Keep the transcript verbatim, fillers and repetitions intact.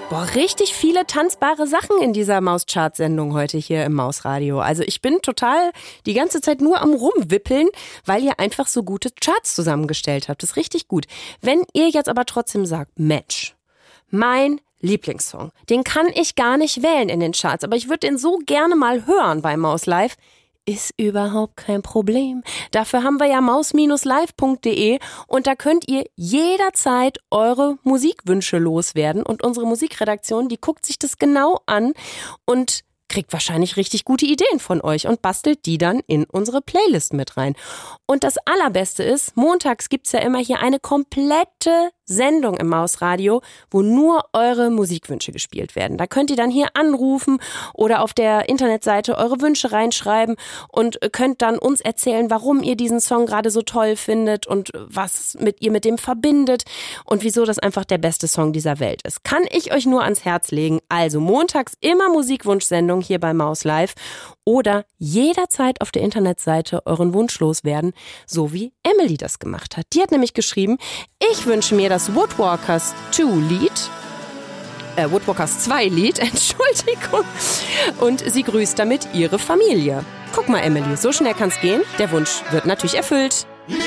Boah, richtig viele tanzbare Sachen in dieser Maus-Chart-Sendung heute hier im Mausradio. Also ich bin total die ganze Zeit nur am Rumwippeln, weil ihr einfach so gute Charts zusammengestellt habt. Das ist richtig gut. Wenn ihr jetzt aber trotzdem sagt, Mensch, mein Lieblingssong, den kann ich gar nicht wählen in den Charts, aber ich würde den so gerne mal hören bei Maus Live, ist überhaupt kein Problem. Dafür haben wir ja maus live punkt de und da könnt ihr jederzeit eure Musikwünsche loswerden und unsere Musikredaktion, die guckt sich das genau an und kriegt wahrscheinlich richtig gute Ideen von euch und bastelt die dann in unsere Playlist mit rein. Und das Allerbeste ist, montags gibt's ja immer hier eine komplette Sendung im Mausradio, wo nur eure Musikwünsche gespielt werden. Da könnt ihr dann hier anrufen oder auf der Internetseite eure Wünsche reinschreiben und könnt dann uns erzählen, warum ihr diesen Song gerade so toll findet und was mit ihr mit dem verbindet und wieso das einfach der beste Song dieser Welt ist. Kann ich euch nur ans Herz legen. Also montags immer Musikwunschsendung hier bei Maus Live oder jederzeit auf der Internetseite euren Wunsch loswerden, so wie Emily das gemacht hat. Die hat nämlich geschrieben, ich wünsche mir das Woodwalkers zwei Lied, äh, Woodwalkers zwei Lied, Entschuldigung, und sie grüßt damit ihre Familie. Guck mal, Emily, so schnell kann's gehen. Der Wunsch wird natürlich erfüllt.